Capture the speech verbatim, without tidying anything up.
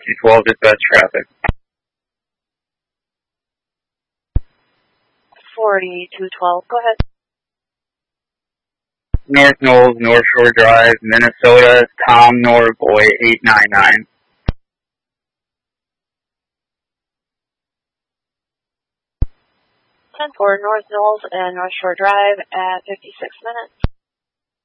two twelve, dispatch traffic. forty-two twelve, go ahead. North Knolls, North Shore Drive, Minnesota, Tom Norboy, eight nine nine. ten four, North Knolls and North Shore Drive at fifty-six minutes.